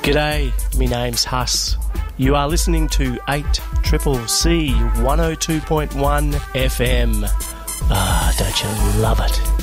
G'day, me name's Huss. You are listening to 8CCC 102.1 FM. Ah, don't you love it?